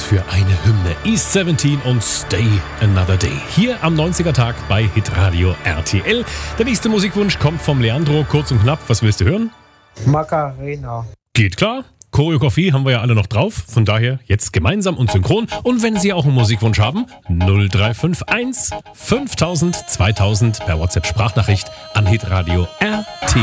für eine Hymne. East 17 und Stay Another Day. Hier am 90er Tag bei Hitradio RTL. Der nächste Musikwunsch kommt vom Leandro. Kurz und knapp, was willst du hören? Macarena. Geht klar. Choreografie haben wir ja alle noch drauf. Von daher jetzt gemeinsam und synchron. Und wenn Sie auch einen Musikwunsch haben, 0351 5000 2000 per WhatsApp-Sprachnachricht an Hitradio RTL.